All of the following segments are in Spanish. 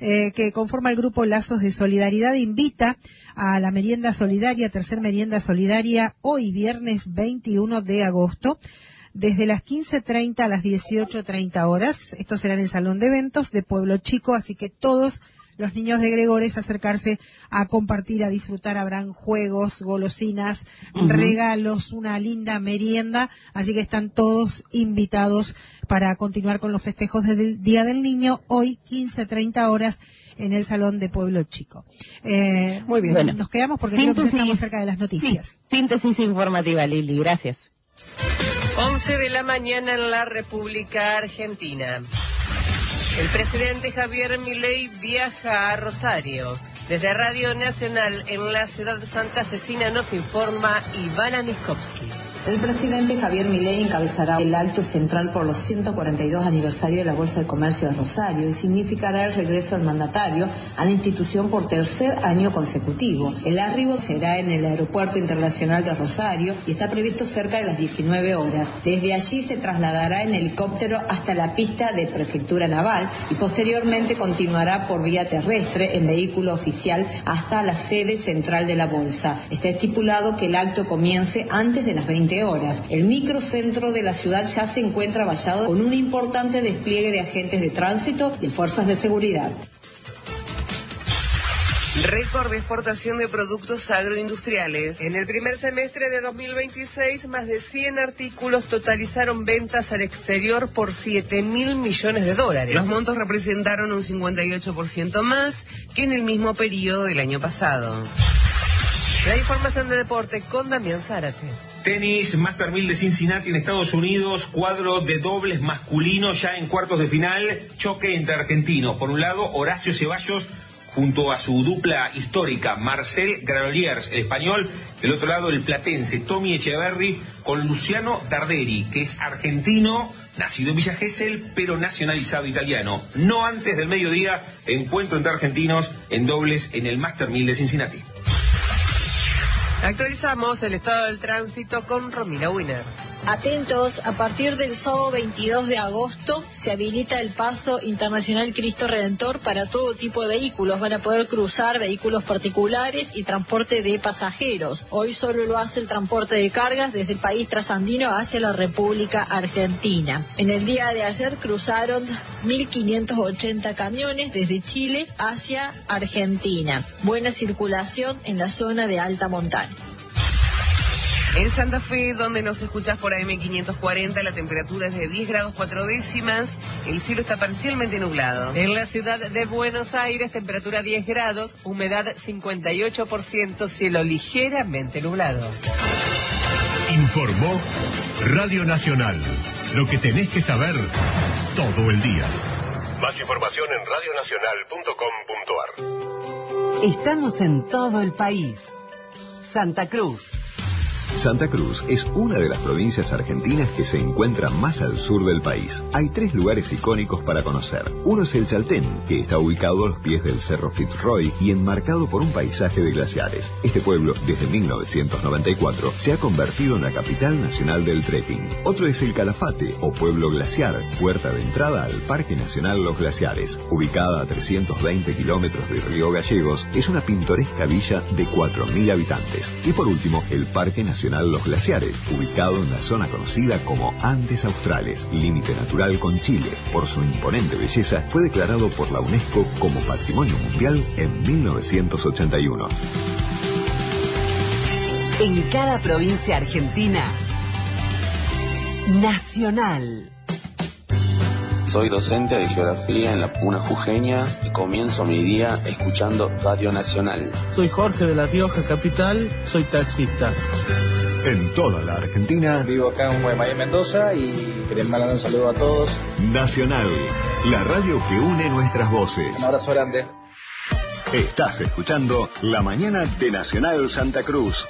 que conforma el grupo Lazos de Solidaridad, invita a la merienda solidaria, tercer merienda solidaria, hoy viernes 21 de agosto, desde las 15:30 a las 18:30 horas. Esto será en el Salón de Eventos de Pueblo Chico, así que todos los niños de Gregores acercarse a compartir, a disfrutar. Habrán juegos, golosinas, regalos, una linda merienda, así que están todos invitados para continuar con los festejos del Día del Niño, hoy 15:30 horas en el Salón de Pueblo Chico. Muy bien, bueno, nos quedamos porque creo que ya estamos cerca de las noticias. Sí, síntesis informativa, Lili, gracias. 11 de la mañana en la República Argentina. El presidente Javier Milei viaja a Rosario. Desde Radio Nacional en la ciudad santafesina nos informa Ivana Miskovsky. El presidente Javier Milei encabezará el acto central por los 142 aniversario de la Bolsa de Comercio de Rosario y significará el regreso del mandatario a la institución por tercer año consecutivo. El arribo será en el Aeropuerto Internacional de Rosario y está previsto cerca de las 19 horas. Desde allí se trasladará en helicóptero hasta la pista de Prefectura Naval y posteriormente continuará por vía terrestre en vehículo oficial hasta la sede central de la Bolsa. Está estipulado que el acto comience antes de las 20 horas. El microcentro de la ciudad ya se encuentra vallado con un importante despliegue de agentes de tránsito y de fuerzas de seguridad. Récord de exportación de productos agroindustriales. En el primer semestre de 2026, más de 100 artículos totalizaron ventas al exterior por $7.000 millones. Los montos representaron un 58% más que en el mismo periodo del año pasado. La información de deporte con Damián Zárate. Tenis, Master 1000 de Cincinnati en Estados Unidos, cuadro de dobles masculino ya en cuartos de final, choque entre argentinos. Por un lado, Horacio Ceballos junto a su dupla histórica, Marcel Granollers, el español. Del otro lado, el platense, Tommy Echeverry, con Luciano Darderi, que es argentino, nacido en Villa Gesell, pero nacionalizado italiano. No antes del mediodía, encuentro entre argentinos en dobles en el Master 1000 de Cincinnati. Actualizamos el estado del tránsito con Romina Wiener. Atentos, a partir del sábado 22 de agosto se habilita el paso internacional Cristo Redentor para todo tipo de vehículos. Van a poder cruzar vehículos particulares y transporte de pasajeros. Hoy solo lo hace el transporte de cargas desde el país trasandino hacia la República Argentina. En el día de ayer cruzaron 1.580 camiones desde Chile hacia Argentina. Buena circulación en la zona de alta montaña. En Santa Fe, donde nos escuchás por AM540, la temperatura es de 10 grados 4 décimas, el cielo está parcialmente nublado. En la ciudad de Buenos Aires, temperatura 10 grados, humedad 58%, cielo ligeramente nublado. Informó Radio Nacional, lo que tenés que saber todo el día. Más información en radionacional.com.ar. Estamos en todo el país. Santa Cruz. Santa Cruz es una de las provincias argentinas que se encuentra más al sur del país. Hay 3 lugares icónicos para conocer. Uno es el Chaltén, que está ubicado a los pies del Cerro Fitzroy y enmarcado por un paisaje de glaciares. Este pueblo, desde 1994, se ha convertido en la capital nacional del trekking. Otro es el Calafate, o Pueblo Glaciar, puerta de entrada al Parque Nacional Los Glaciares. Ubicada a 320 kilómetros de Río Gallegos, es una pintoresca villa de 4.000 habitantes. Y por último, el Parque Nacional Los Glaciares, ubicado en la zona conocida como Andes Australes, límite natural con Chile. Por su imponente belleza, fue declarado por la UNESCO como Patrimonio Mundial en 1981. En cada provincia argentina, Nacional. Soy docente de geografía en la Puna Jujeña y comienzo mi día escuchando Radio Nacional. Soy Jorge de La Rioja Capital, soy taxista. En toda la Argentina. Vivo acá en Guaymallén, Mendoza, y queremos mandar un saludo a todos. Nacional, la radio que une nuestras voces. Un abrazo grande. Estás escuchando La Mañana de Nacional Santa Cruz.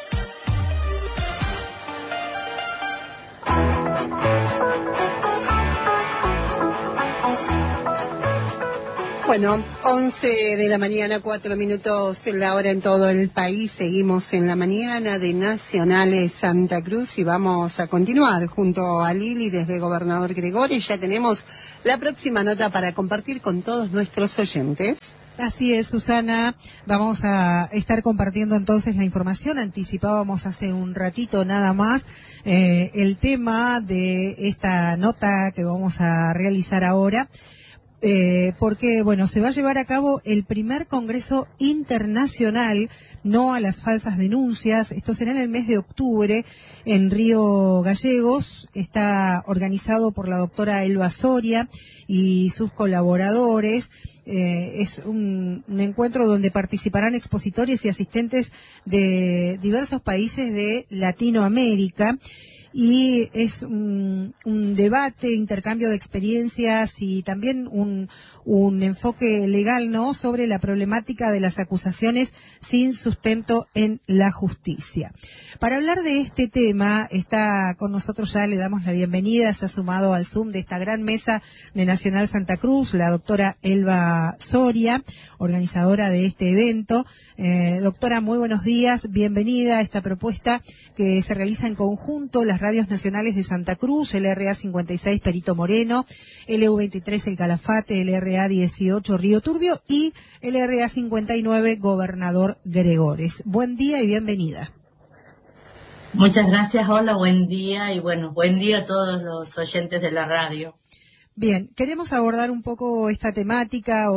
Bueno, 11 de la mañana, 4 minutos en la hora en todo el país. Seguimos en la mañana de Nacionales Santa Cruz y vamos a continuar junto a Lili desde Gobernador Gregores. Ya tenemos la próxima nota para compartir con todos nuestros oyentes. Así es, Susana. Vamos a estar compartiendo entonces la información. Anticipábamos hace un ratito nada más el tema de esta nota que vamos a realizar ahora. Porque, bueno, se va a llevar a cabo el primer Congreso Internacional No a las Falsas Denuncias. Esto será en el mes de octubre en Río Gallegos. Está organizado por la doctora Elba Soria y sus colaboradores. Es un encuentro donde participarán expositores y asistentes de diversos países de Latinoamérica. Y es un debate, intercambio de experiencias y también un enfoque legal, ¿no?, sobre la problemática de las acusaciones sin sustento en la justicia. Para hablar de este tema está con nosotros, ya le damos la bienvenida, se ha sumado al Zoom de esta gran mesa de Nacional Santa Cruz, la doctora Elba Soria, organizadora de este evento. Doctora, muy buenos días, bienvenida a esta propuesta que se realiza en conjunto las radios nacionales de Santa Cruz, LRA 56 Perito Moreno, LU23 El Calafate, LRA 18 Río Turbio y LRA 59 Gobernador Gregores. Buen día y bienvenida. Muchas gracias, hola, buen día y bueno, buen día a todos los oyentes de la radio. Bien, queremos abordar un poco esta temática o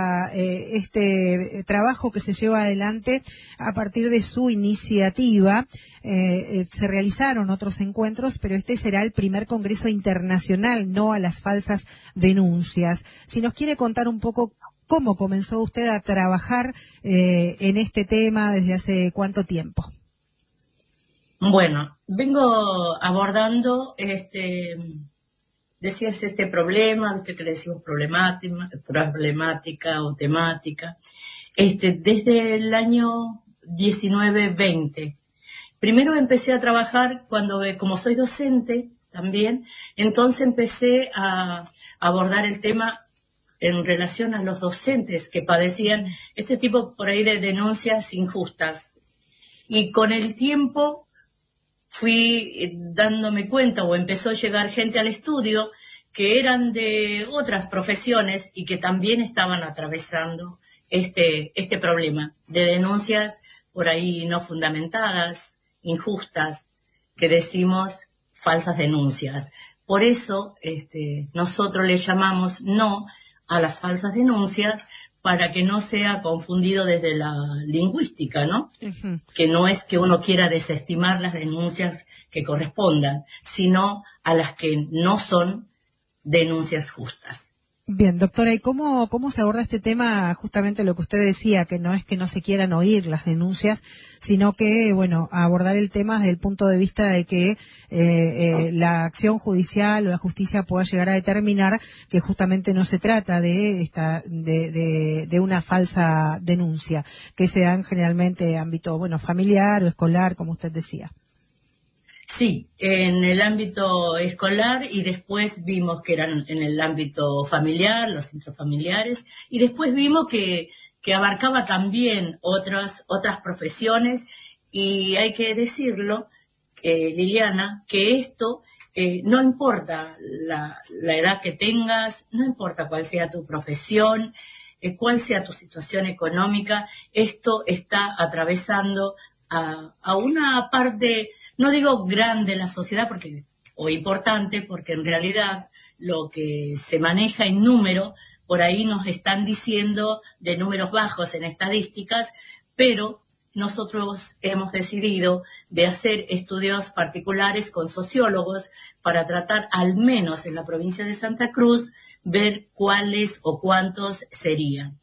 este trabajo que se lleva adelante a partir de su iniciativa. Se realizaron otros encuentros, pero este será el primer Congreso Internacional No a las Falsas Denuncias. Si nos quiere contar un poco cómo comenzó usted a trabajar en este tema, desde hace cuánto tiempo. Bueno, vengo abordando decías este problema, viste que le decimos problemática o temática, desde el año 19-20. Primero empecé a trabajar como soy docente también, entonces empecé a abordar el tema en relación a los docentes que padecían este tipo por ahí de denuncias injustas. Y con el tiempo fui dándome cuenta o empezó a llegar gente al estudio que eran de otras profesiones y que también estaban atravesando este problema de denuncias por ahí no fundamentadas, injustas, que decimos falsas denuncias. Por eso nosotros le llamamos no a las falsas denuncias, para que no sea confundido desde la lingüística, ¿no? Uh-huh. Que no es que uno quiera desestimar las denuncias que correspondan, sino a las que no son denuncias justas. Bien, doctora, ¿y cómo se aborda este tema? Justamente lo que usted decía, que no es que no se quieran oír las denuncias, sino que, bueno, abordar el tema desde el punto de vista de que la acción judicial o la justicia pueda llegar a determinar que justamente no se trata de una falsa denuncia, que se dan generalmente en ámbito, bueno, familiar o escolar, como usted decía. Sí, en el ámbito escolar y después vimos que eran en el ámbito familiar, los intrafamiliares, y después vimos que abarcaba también otras profesiones, y hay que decirlo, Liliana, que esto no importa la edad que tengas, no importa cuál sea tu profesión, cuál sea tu situación económica, esto está atravesando a una parte, no digo grande de la sociedad o importante, porque en realidad lo que se maneja en número, por ahí nos están diciendo de números bajos en estadísticas, pero nosotros hemos decidido de hacer estudios particulares con sociólogos para tratar, al menos en la provincia de Santa Cruz, ver cuáles o cuántos serían.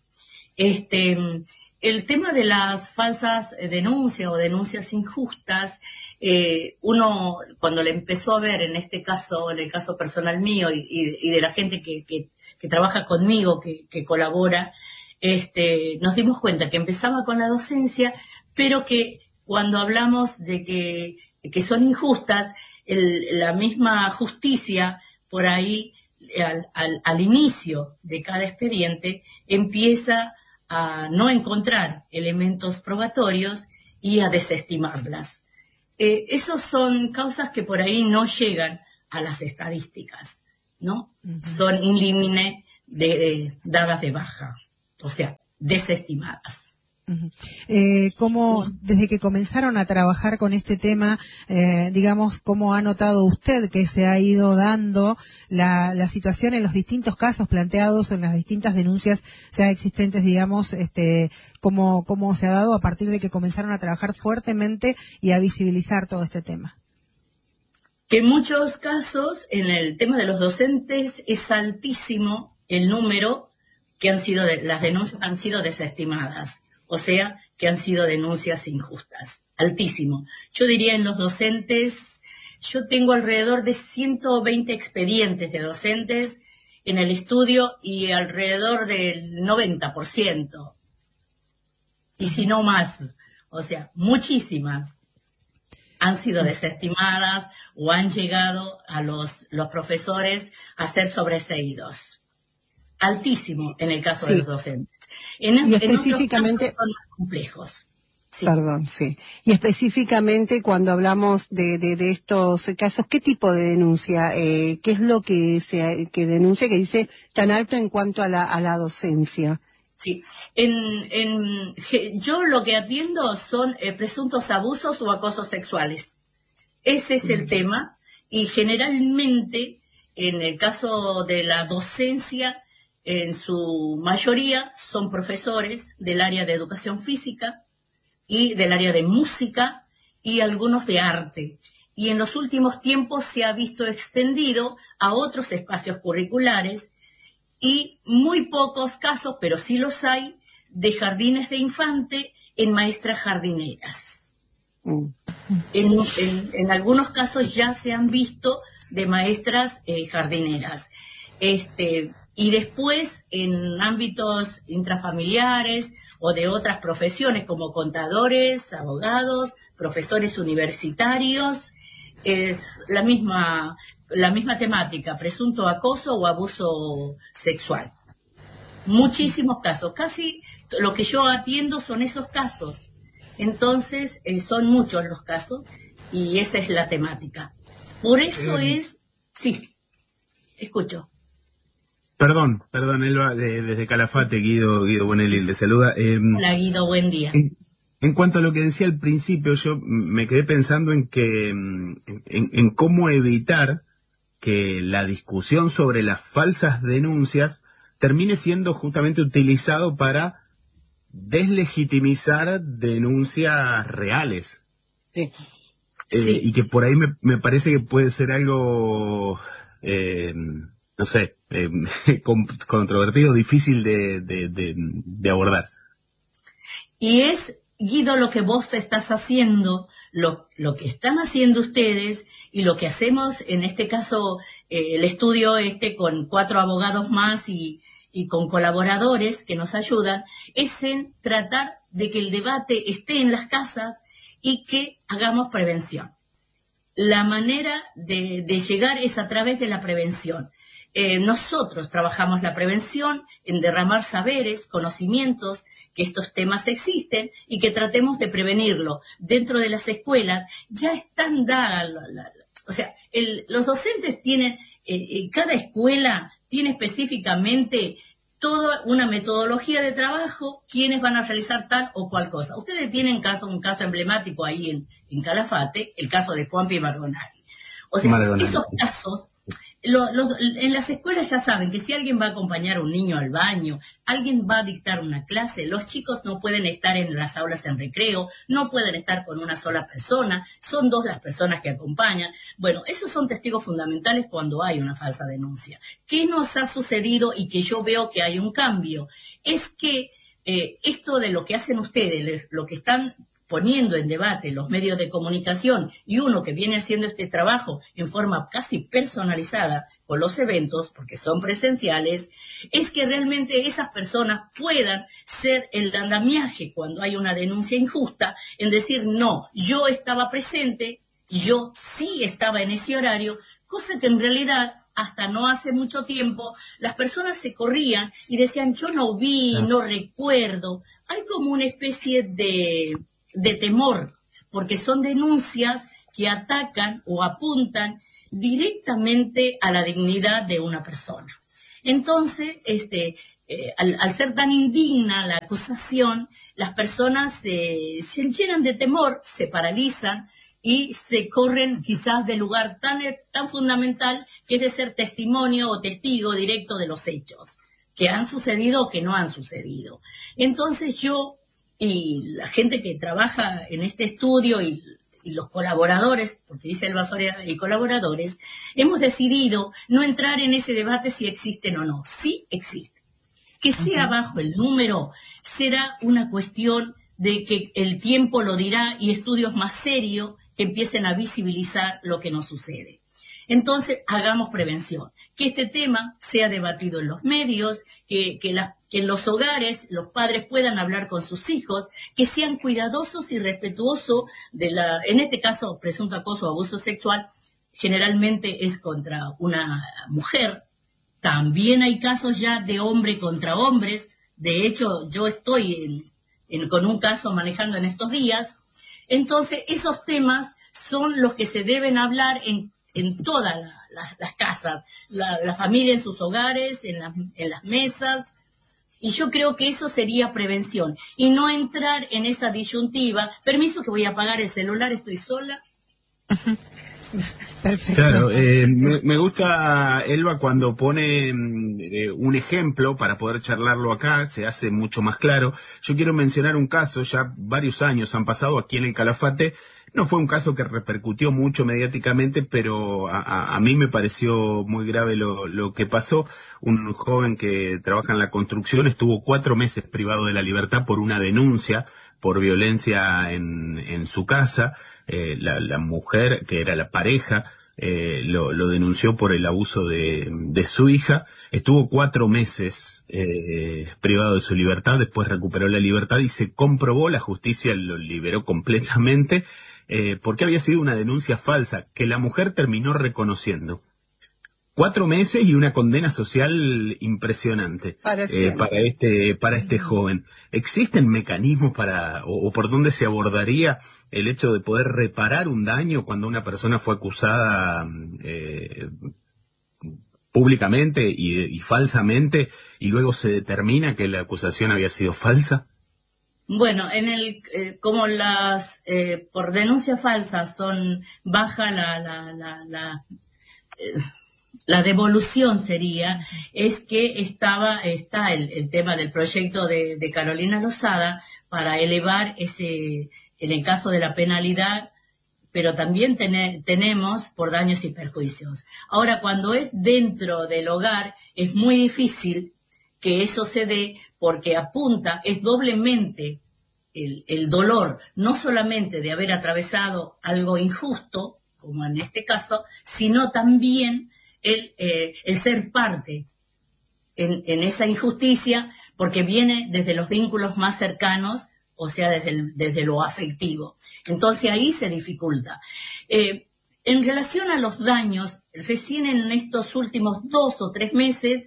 El tema de las falsas denuncias o denuncias injustas, uno cuando le empezó a ver en el caso personal mío y de la gente que trabaja conmigo, que colabora, nos dimos cuenta que empezaba con la docencia, pero que cuando hablamos de que son injustas, la misma justicia por ahí al inicio de cada expediente empieza a no encontrar elementos probatorios y a desestimarlas. Esas son causas que por ahí no llegan a las estadísticas, ¿no? Uh-huh. Son in limine dadas de baja. O sea, desestimadas. ¿Cómo, desde que comenzaron a trabajar con este tema, digamos, cómo ha notado usted que se ha ido dando la situación en los distintos casos planteados, en las distintas denuncias ya existentes, digamos, cómo se ha dado a partir de que comenzaron a trabajar fuertemente y a visibilizar todo este tema? Que en muchos casos, en el tema de los docentes, es altísimo el número que las denuncias han sido desestimadas. O sea, que han sido denuncias injustas. Altísimo. Yo diría en los docentes, yo tengo alrededor de 120 expedientes de docentes en el estudio y alrededor del 90%. Y si no más. O sea, muchísimas han sido desestimadas o han llegado a los profesores a ser sobreseídos. Altísimo en el caso de los docentes. En específicamente, otros casos son más complejos. Sí. Perdón, sí. Y específicamente cuando hablamos de estos casos, ¿qué tipo de denuncia? ¿Qué es lo que denuncia, que dice tan alto en cuanto a la docencia? Sí. Yo lo que atiendo son presuntos abusos o acosos sexuales. Ese es el tema. Y generalmente, en el caso de la docencia, en su mayoría son profesores del área de educación física y del área de música y algunos de arte. Y en los últimos tiempos se ha visto extendido a otros espacios curriculares y muy pocos casos, pero sí los hay, de jardines de infante en maestras jardineras. En algunos casos ya se han visto de maestras jardineras. Y después en ámbitos intrafamiliares o de otras profesiones como contadores, abogados, profesores universitarios, es la misma temática, presunto acoso o abuso sexual. Muchísimos casos, casi lo que yo atiendo son esos casos. Entonces son muchos los casos y esa es la temática. Por eso sí, escucho. Perdón, Elba, desde Calafate, Guido Bonelli le saluda. Hola Guido, buen día. En cuanto a lo que decía al principio, yo me quedé pensando en cómo evitar que la discusión sobre las falsas denuncias termine siendo justamente utilizado para deslegitimizar denuncias reales. Sí. Y que por ahí me parece que puede ser algo... no sé, controvertido, difícil de abordar. Y es, Guido, lo que vos estás haciendo, lo que están haciendo ustedes y lo que hacemos, en este caso, el estudio con 4 abogados más y con colaboradores que nos ayudan, es en tratar de que el debate esté en las casas y que hagamos prevención. La manera de llegar es a través de la prevención. Nosotros trabajamos la prevención en derramar saberes, conocimientos, que estos temas existen y que tratemos de prevenirlo. Dentro de las escuelas ya están dadas, los docentes tienen, cada escuela tiene específicamente toda una metodología de trabajo, quiénes van a realizar tal o cual cosa. Ustedes tienen un caso emblemático ahí en Calafate, el caso de Juanpi Margonari. Esos casos, en las escuelas ya saben que si alguien va a acompañar a un niño al baño, alguien va a dictar una clase, los chicos no pueden estar en las aulas en recreo, no pueden estar con una sola persona, son 2 las personas que acompañan. Bueno, esos son testigos fundamentales cuando hay una falsa denuncia. ¿Qué nos ha sucedido y que yo veo que hay un cambio? Es que esto de lo que hacen ustedes, lo que están poniendo en debate los medios de comunicación y uno que viene haciendo este trabajo en forma casi personalizada con los eventos, porque son presenciales, es que realmente esas personas puedan ser el andamiaje cuando hay una denuncia injusta, en decir, no, yo estaba presente, yo sí estaba en ese horario, cosa que en realidad hasta no hace mucho tiempo las personas se corrían y decían, yo no vi, no recuerdo. Hay como una especie de temor, porque son denuncias que atacan o apuntan directamente a la dignidad de una persona. Entonces, al ser tan indigna la acusación, las personas se llenan de temor, se paralizan y se corren quizás del lugar tan fundamental que es de ser testimonio o testigo directo de los hechos, que han sucedido o que no han sucedido. Entonces yo y la gente que trabaja en este estudio y los colaboradores, porque dice Elba Soria y colaboradores, hemos decidido no entrar en ese debate si existen o no. Sí existen. Que sea bajo el número será una cuestión de que el tiempo lo dirá y estudios más serios que empiecen a visibilizar lo que nos sucede. Entonces, hagamos prevención. Que este tema sea debatido en los medios, que en los hogares los padres puedan hablar con sus hijos, que sean cuidadosos y respetuosos en este caso, presunto acoso o abuso sexual, generalmente es contra una mujer. También hay casos ya de hombre contra hombres. De hecho, yo estoy con un caso manejando en estos días. Entonces, esos temas son los que se deben hablar en todas las casas, la familia en sus hogares, en las mesas. Y yo creo que eso sería prevención. Y no entrar en esa disyuntiva. Permiso que voy a apagar el celular, estoy sola. Perfecto. Claro, me gusta, Elba, cuando pone un ejemplo para poder charlarlo acá, se hace mucho más claro. Yo quiero mencionar un caso, ya varios años han pasado aquí en el Calafate. No fue un caso que repercutió mucho mediáticamente, pero a mí me pareció muy grave lo que pasó. Un joven que trabaja en la construcción estuvo 4 meses privado de la libertad por una denuncia por violencia en su casa. La mujer, que era la pareja, lo denunció por el abuso de su hija. Estuvo 4 meses privado de su libertad, después recuperó la libertad y se comprobó, la justicia lo liberó completamente, porque había sido una denuncia falsa que la mujer terminó reconociendo. 4 meses y una condena social impresionante para este joven. ¿Existen mecanismos o por dónde se abordaría el hecho de poder reparar un daño cuando una persona fue acusada públicamente y falsamente y luego se determina que la acusación había sido falsa? Bueno, como las por denuncias falsas son baja la devolución sería, es que está el tema del proyecto de Carolina Lozada para elevar en el caso de la penalidad, pero también tenemos por daños y perjuicios. Ahora, cuando es dentro del hogar, es muy difícil que eso se dé porque es doblemente el dolor, no solamente de haber atravesado algo injusto, como en este caso, sino también el ser parte en esa injusticia, porque viene desde los vínculos más cercanos, o sea, desde lo afectivo. Entonces ahí se dificulta. En relación a los daños, recién en estos últimos 2 o 3 meses,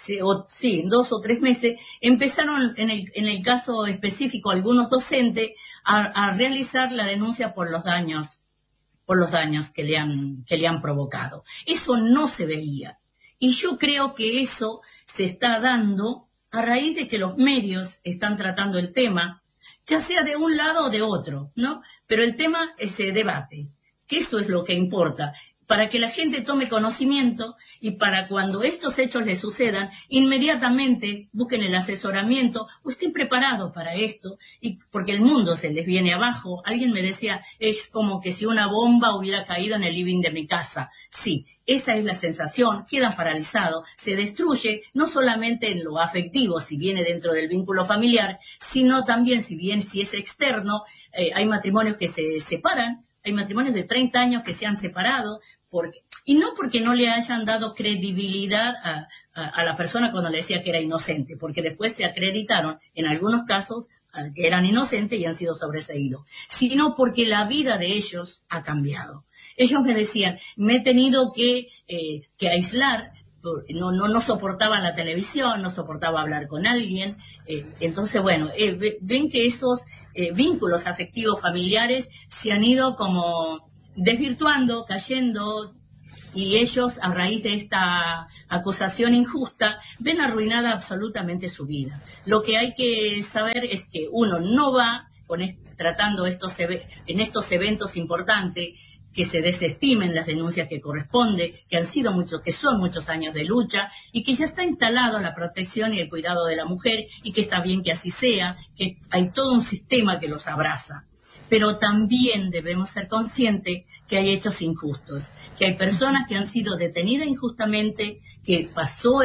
2 o 3 meses, empezaron en el caso específico algunos docentes a realizar la denuncia por los daños que le han provocado. Eso no se veía. Y yo creo que eso se está dando a raíz de que los medios están tratando el tema, ya sea de un lado o de otro, ¿no? Pero el tema se debate, que eso es lo que importa, para que la gente tome conocimiento y para cuando estos hechos les sucedan, inmediatamente busquen el asesoramiento o estén preparados para esto, y porque el mundo se les viene abajo. Alguien me decía, es como que si una bomba hubiera caído en el living de mi casa. Sí, esa es la sensación, quedan paralizados, se destruye no solamente en lo afectivo, si viene dentro del vínculo familiar, sino también si es externo. Hay matrimonios que se separan, hay matrimonios de 30 años que se han separado, y no porque no le hayan dado credibilidad a la persona cuando le decía que era inocente, porque después se acreditaron en algunos casos que eran inocentes y han sido sobreseídos, sino porque la vida de ellos ha cambiado. Ellos me decían, me he tenido que aislar, no soportaba la televisión, no soportaba hablar con alguien. Entonces, bueno, ven que esos vínculos afectivos familiares se han ido como desvirtuando, cayendo, y ellos, a raíz de esta acusación injusta, ven arruinada absolutamente su vida. Lo que hay que saber es que uno no va tratando en estos eventos importantes, que se desestimen las denuncias que corresponden, que son muchos años de lucha, y que ya está instalado la protección y el cuidado de la mujer, y que está bien que así sea, que hay todo un sistema que los abraza. Pero también debemos ser conscientes que hay hechos injustos, que hay personas que han sido detenidas injustamente, que pasó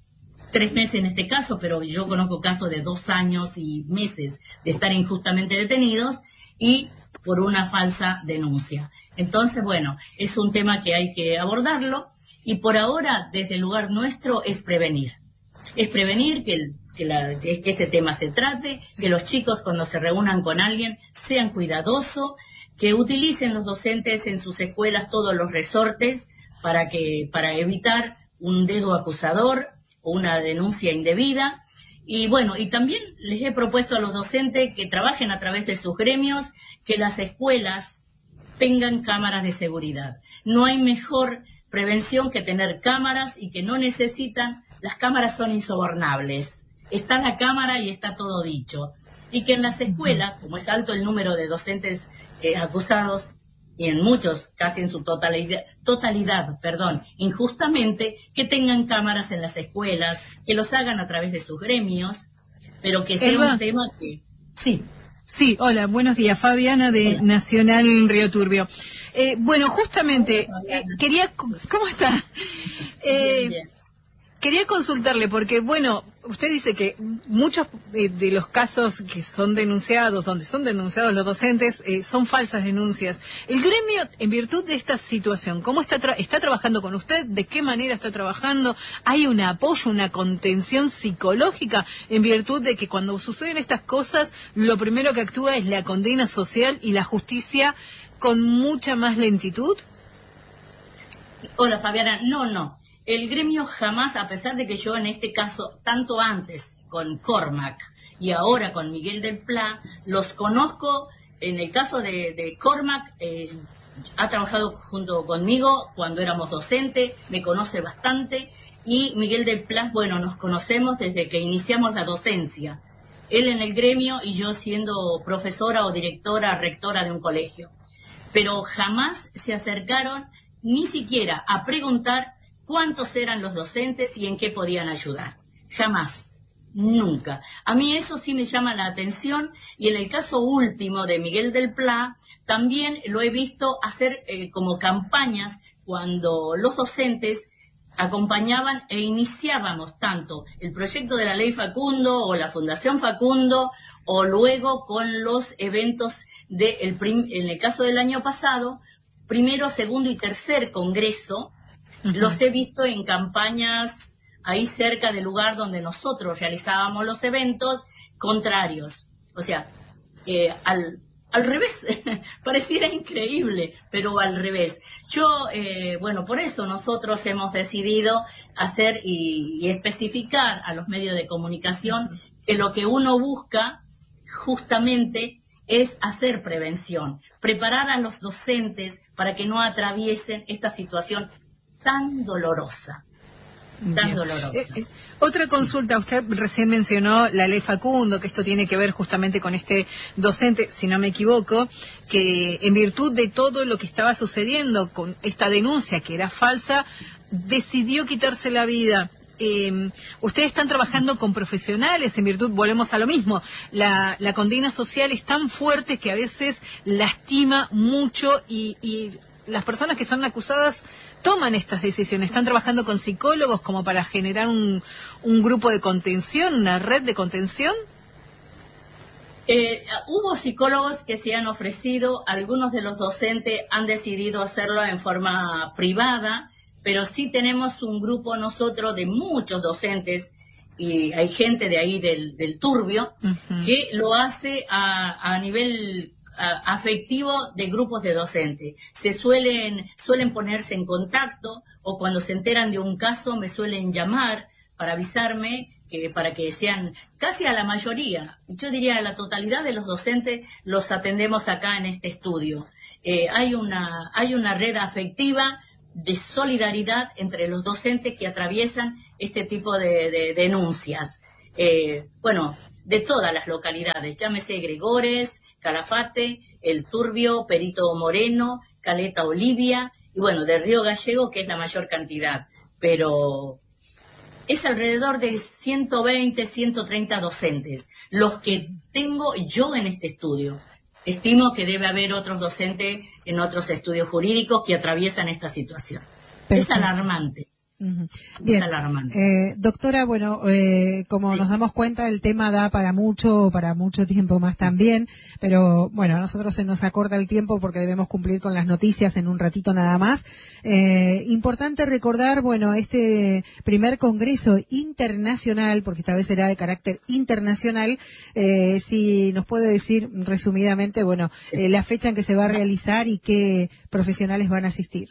3 meses en este caso, pero yo conozco casos de 2 años y meses de estar injustamente detenidos y por una falsa denuncia. Entonces, bueno, es un tema que hay que abordarlo, y por ahora, desde el lugar nuestro, es prevenir. Es prevenir que este tema se trate, que los chicos cuando se reúnan con alguien sean cuidadosos, que utilicen los docentes en sus escuelas todos los resortes para evitar un dedo acusador o una denuncia indebida. Y bueno, y también les he propuesto a los docentes que trabajen a través de sus gremios, que las escuelas tengan cámaras de seguridad. No hay mejor prevención que tener cámaras, y que no necesitan, las cámaras son insobornables. Está la cámara y está todo dicho. Y que en las escuelas, como es alto el número de docentes acusados, y en muchos, casi en su totalidad, injustamente, que tengan cámaras en las escuelas, que los hagan a través de sus gremios, pero que sea un tema que... Sí. Sí, hola, buenos días, Fabiana de Nacional Río Turbio. Bueno, justamente, ¿cómo está? Bien. Quería consultarle, porque, bueno, usted dice que muchos de los casos que son denunciados, donde son denunciados los docentes, son falsas denuncias. El gremio, en virtud de esta situación, ¿cómo está trabajando con usted? ¿De qué manera está trabajando? ¿Hay un apoyo, una contención psicológica en virtud de que cuando suceden estas cosas, lo primero que actúa es la condena social y la justicia con mucha más lentitud? Hola, Fabiana. No. El gremio jamás, a pesar de que yo en este caso, tanto antes con Cormac y ahora con Miguel del Pla, los conozco. En el caso de Cormac, ha trabajado junto conmigo cuando éramos docentes, me conoce bastante, y Miguel del Pla, bueno, nos conocemos desde que iniciamos la docencia. Él en el gremio y yo siendo profesora o directora, rectora de un colegio. Pero jamás se acercaron ni siquiera a preguntar cuántos eran los docentes y en qué podían ayudar. Jamás, nunca. A mí eso sí me llama la atención, y en el caso último de Miguel del Pla, también lo he visto hacer como campañas cuando los docentes acompañaban e iniciábamos tanto el proyecto de la Ley Facundo o la Fundación Facundo, o luego con los eventos en el caso del año pasado, primero, segundo y tercer congreso. Los he visto en campañas ahí cerca del lugar donde nosotros realizábamos los eventos, contrarios. O sea, al revés, pareciera increíble, pero al revés. Bueno, por eso nosotros hemos decidido hacer y especificar a los medios de comunicación que lo que uno busca justamente es hacer prevención, preparar a los docentes para que no atraviesen esta situación tan dolorosa. Otra consulta, usted recién mencionó la ley Facundo, que esto tiene que ver justamente con este docente, si no me equivoco, que en virtud de todo lo que estaba sucediendo con esta denuncia que era falsa, decidió quitarse la vida. Ustedes están trabajando con profesionales, en virtud, volvemos a lo mismo, la condena social es tan fuerte que a veces lastima mucho, y las personas que son acusadas toman estas decisiones. ¿Están trabajando con psicólogos como para generar un grupo de contención, una red de contención? Hubo psicólogos que se han ofrecido, algunos de los docentes han decidido hacerlo en forma privada, pero sí tenemos un grupo nosotros de muchos docentes, y hay gente de ahí del Turbio, que lo hace a nivel afectivo de grupos de docentes. Suelen ponerse en contacto, o cuando se enteran de un caso me suelen llamar para avisarme, para que sean casi a la mayoría, yo diría a la totalidad de los docentes los atendemos acá en este estudio. Hay una red afectiva de solidaridad entre los docentes que atraviesan este tipo de denuncias. Bueno, de todas las localidades, llámese Gregores, Calafate, El Turbio, Perito Moreno, Caleta Olivia, y bueno, de Río Gallego, que es la mayor cantidad, pero es alrededor de 120, 130 docentes, los que tengo yo en este estudio. Estimo que debe haber otros docentes en otros estudios jurídicos que atraviesan esta situación. Perfecto. Es alarmante. Bien, doctora, bueno, como nos damos cuenta, el tema da para mucho tiempo más también, pero bueno, a nosotros se nos acorta el tiempo porque debemos cumplir con las noticias en un ratito nada más. Importante recordar, bueno, este primer congreso internacional, porque esta vez será de carácter internacional, si nos puede decir resumidamente, bueno, la fecha en que se va a realizar y qué profesionales van a asistir.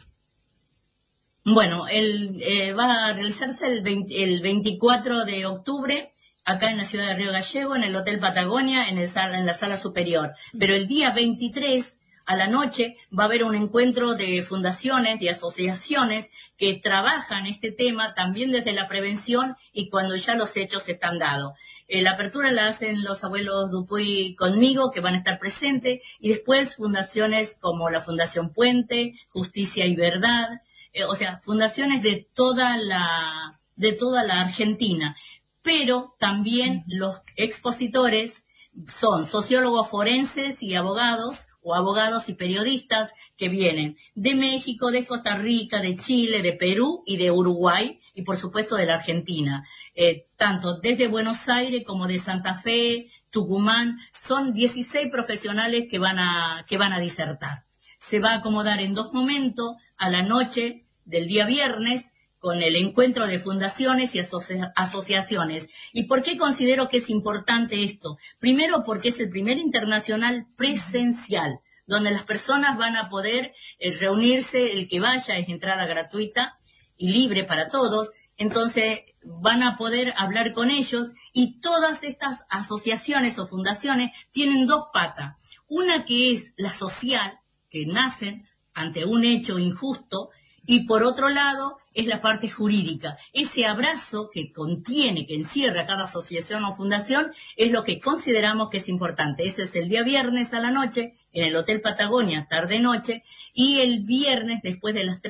Bueno, va a realizarse el 24 de octubre acá en la ciudad de Río Gallego, en el Hotel Patagonia, en la sala superior. Pero el día 23 a la noche va a haber un encuentro de fundaciones, de asociaciones que trabajan este tema también desde la prevención y cuando ya los hechos están dados. La apertura la hacen los abuelos Dupuy conmigo, que van a estar presentes, y después fundaciones como la Fundación Puente, Justicia y Verdad, o sea, fundaciones de toda la Argentina, pero también los expositores son sociólogos forenses y abogados, o abogados y periodistas que vienen de México, de Costa Rica, de Chile, de Perú y de Uruguay, y por supuesto de la Argentina, tanto desde Buenos Aires como de Santa Fe, Tucumán. Son 16 profesionales que van a disertar. Se va a acomodar en 2 momentos, a la noche del día viernes, con el encuentro de fundaciones y asociaciones. ¿Y por qué considero que es importante esto? Primero, porque es el primer internacional presencial, donde las personas van a poder reunirse, el que vaya es entrada gratuita y libre para todos, entonces van a poder hablar con ellos, y todas estas asociaciones o fundaciones tienen 2 patas. Una que es la social, que nacen ante un hecho injusto, y por otro lado es la parte jurídica. Ese abrazo que contiene, que encierra cada asociación o fundación, es lo que consideramos que es importante. Ese es el día viernes a la noche, en el Hotel Patagonia, tarde-noche, y el viernes después de las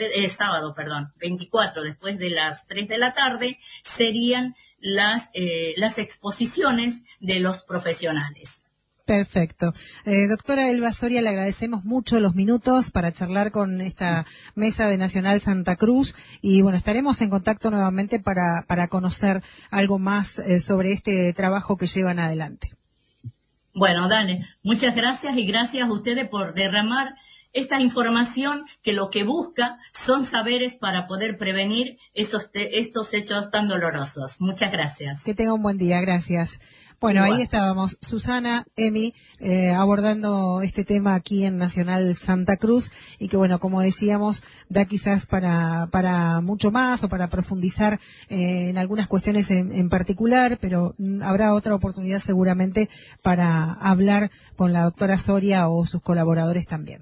24, después de las 3 de la tarde, serían las exposiciones de los profesionales. Perfecto. Doctora Elba Soria, le agradecemos mucho los minutos para charlar con esta mesa de Nacional Santa Cruz, y bueno, estaremos en contacto nuevamente para conocer algo más sobre este trabajo que llevan adelante. Bueno, dale, muchas gracias, y gracias a ustedes por derramar esta información que lo que busca son saberes para poder prevenir estos hechos tan dolorosos. Muchas gracias. Que tenga un buen día, gracias. Bueno, ahí estábamos, Susana, Emi, abordando este tema aquí en Nacional Santa Cruz, y que bueno, como decíamos, da quizás para mucho más, o para profundizar en algunas cuestiones en particular, pero habrá otra oportunidad seguramente para hablar con la doctora Soria o sus colaboradores también.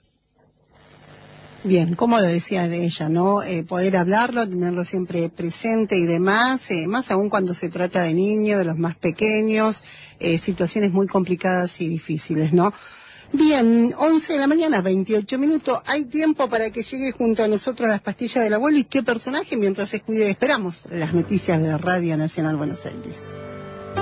Bien, como lo decía de ella, ¿no? Poder hablarlo, tenerlo siempre presente y demás, más aún cuando se trata de niños, de los más pequeños, situaciones muy complicadas y difíciles, ¿no? Bien, 11 de la mañana, 28 minutos, hay tiempo para que llegue junto a nosotros las pastillas del abuelo, y qué personaje, mientras se cuide, esperamos las noticias de Radio Nacional Buenos Aires.